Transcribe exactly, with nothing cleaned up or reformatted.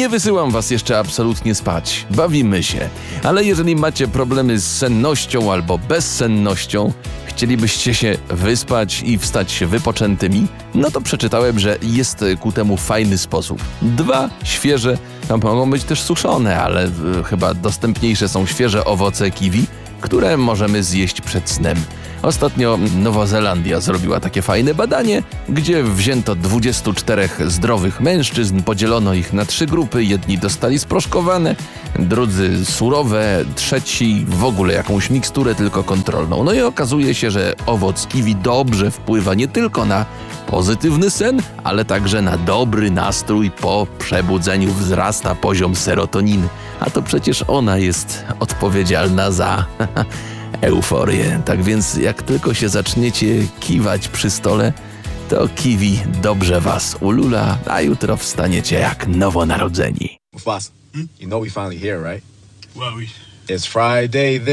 Nie wysyłam was jeszcze absolutnie spać. Bawimy się. Ale jeżeli macie problemy z sennością albo bezsennością, chcielibyście się wyspać i wstać się wypoczętymi, no to przeczytałem, że jest ku temu fajny sposób. Dwa świeże, a mogą być też suszone, ale y, chyba dostępniejsze są świeże owoce kiwi, które możemy zjeść przed snem. Ostatnio Nowa Zelandia zrobiła takie fajne badanie, gdzie wzięto dwudziestu czterech zdrowych mężczyzn, podzielono ich na trzy grupy, jedni dostali sproszkowane, drudzy surowe, trzeci w ogóle jakąś miksturę tylko kontrolną. No i okazuje się, że owoc kiwi dobrze wpływa nie tylko na pozytywny sen, ale także na dobry nastrój. Po przebudzeniu wzrasta poziom serotoniny, a to przecież ona jest odpowiedzialna za euforię. Tak więc jak tylko się zaczniecie kiwać przy stole, to kiwi dobrze was ulula, a jutro wstaniecie jak nowonarodzeni. Mufasa, hmm? You know we finally here, right? Well, we... It's Friday.